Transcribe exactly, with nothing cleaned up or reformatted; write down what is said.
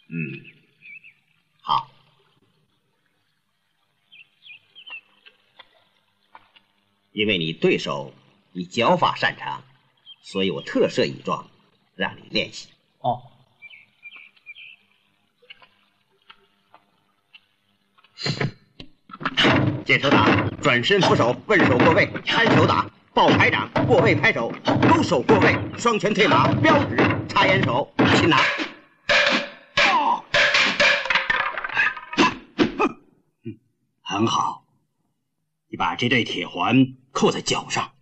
嗯，好。因为你对手以脚法擅长，所以我特设乙状，让你练习。 哦。 见手打，转身扶手，问手过位，看手打，抱排掌，过位拍手，勾手过位，双拳退马，标指插眼手，擒拿。哦， 很好，你把这对铁环扣在脚上。